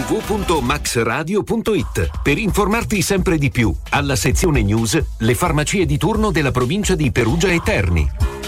www.maxradio.it per informarti sempre di più. Alla sezione news, le farmacie di turno della provincia di Perugia e Terni.